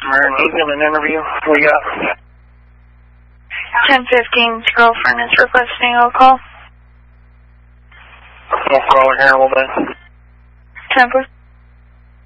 customer needs an interview. We got 1015's girlfriend is requesting a call. We'll call her here a little bit. 10